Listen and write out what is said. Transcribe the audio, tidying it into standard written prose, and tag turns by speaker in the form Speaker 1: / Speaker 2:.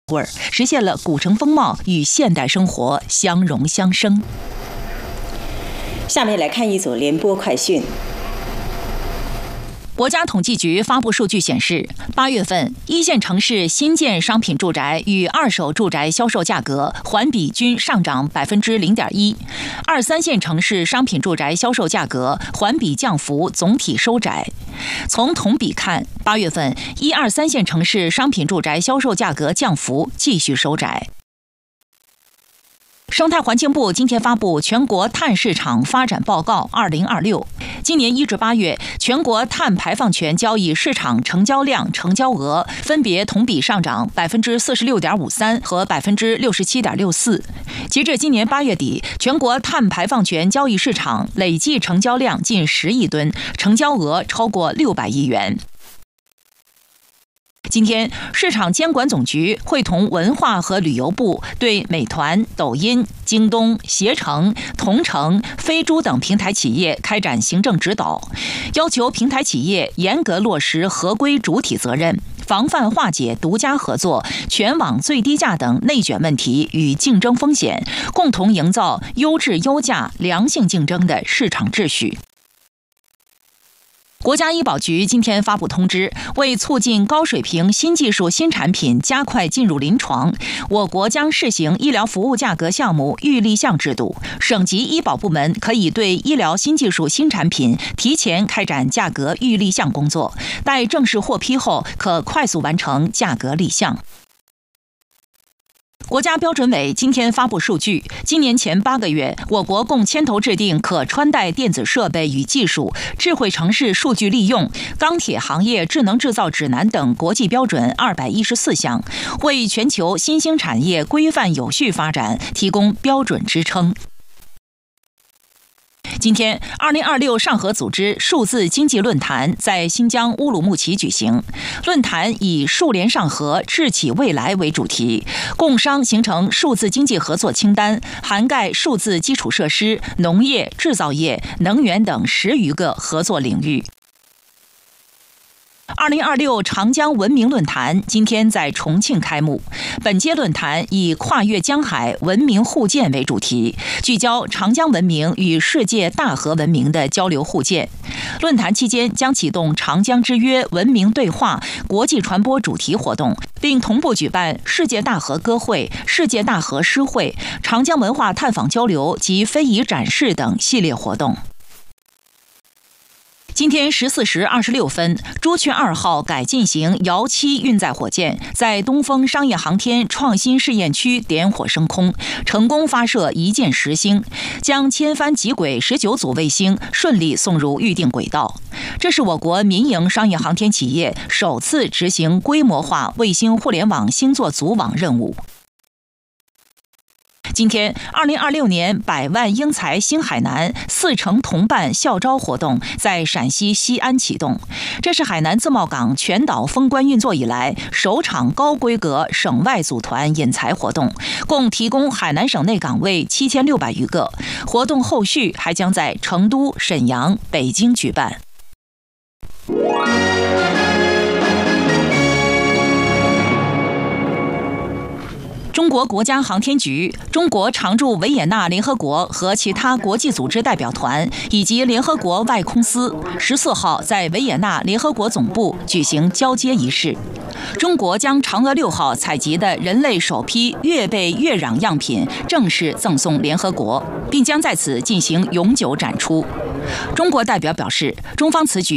Speaker 1: 味儿，实现了古城风貌与现代生活相融相生。
Speaker 2: 下面来看一组联播快讯。
Speaker 1: 国家统计局发布数据显示，8月份一线城市新建商品住宅与二手住宅销售价格环比均上涨0.1%，2、3线城市商品住宅销售价格环比降幅总体收窄。从同比看，8月份1、2、3线城市商品住宅销售价格降幅继续收窄。生态环境部今天发布全国碳市场发展报告2026，今年1至8月，全国碳排放权交易市场成交量、成交额分别同比上涨46.53%和67.64%。截至今年8月底，全国碳排放权交易市场累计成交量近10亿吨，成交额超过600亿元。今天，市场监管总局会同文化和旅游部对美团、抖音、京东、携程、同城、飞猪等平台企业开展行政指导，要求平台企业严格落实合规主体责任，防范化解独家合作、全网最低价等内卷问题与竞争风险，共同营造优质优价、良性竞争的市场秩序。国家医保局今天发布通知，为促进高水平新技术新产品加快进入临床，我国将试行医疗服务价格项目预立项制度，省级医保部门可以对医疗新技术新产品提前开展价格预立项工作，待正式获批后，可快速完成价格立项。国家标准委今天发布数据，今年前8个月，我国共牵头制定可穿戴电子设备与技术、智慧城市数据利用、钢铁行业智能制造指南等国际标准214项，为全球新兴产业规范有序发展提供标准支撑。今天，2026上合组织数字经济论坛在新疆乌鲁木齐举行。论坛以"数联上合，智企未来"为主题，共商形成数字经济合作清单，涵盖数字基础设施、农业、制造业、能源等10余个合作领域。2026长江文明论坛今天在重庆开幕。本届论坛以跨越江海、文明互鉴为主题，聚焦长江文明与世界大河文明的交流互鉴。论坛期间将启动长江之约文明对话国际传播主题活动，并同步举办世界大河歌会、世界大河诗会、长江文化探访交流及非遗展示等系列活动。今天14时26分，朱雀2号改进型遥7运载火箭在东风商业航天创新试验区点火升空，成功发射一箭10星，将千帆极轨19组卫星顺利送入预定轨道。这是我国民营商业航天企业首次执行规模化卫星互联网星座组网任务。今天，2026年100万英才兴海南4城同办校招活动在陕西西安启动，这是海南自贸港全岛封关运作以来首场高规格省外组团引才活动，共提供海南省内岗位7600余个。活动后续还将在成都、沈阳、北京举办。中国国家航天局、中国常驻维也纳联合国和其他国际组织代表团以及联合国外空司14号在维也纳联合国总部举行交接仪式。中国将嫦娥6号采集的人类首批月背月壤样品正式赠送联合国，并将在此进行永久展出。中国代表表示，中方此举